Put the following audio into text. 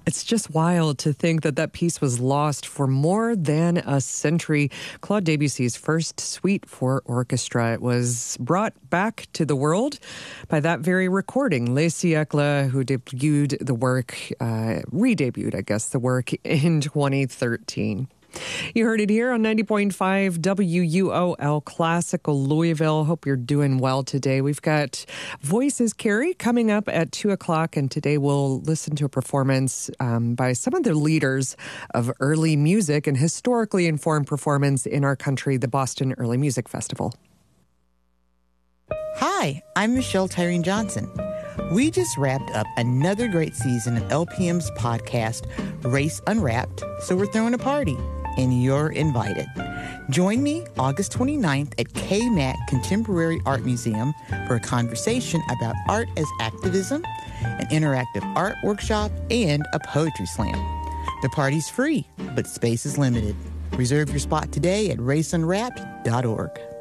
It's just wild to think that that piece was lost for more than a century. Claude Debussy's first suite for orchestra. It was brought back to the world by that very recording. Les Siècles, who debuted the work, re-debuted, I guess, the work in 2013. You heard it here on 90.5 WUOL Classical Louisville. Hope you're doing well today. We've got Voices Carry coming up at 2 o'clock, and today we'll listen to a performance by some of the leaders of early music and historically informed performance in our country, the Boston Early Music Festival. Hi, I'm Michelle Tyreen Johnson. We just wrapped up another great season of LPM's podcast, Race Unwrapped, so we're throwing a party, and you're invited. Join me August 29th at KMAC Contemporary Art Museum for a conversation about art as activism, an interactive art workshop, and a poetry slam. The party's free, but space is limited. Reserve your spot today at raceunwrapped.org.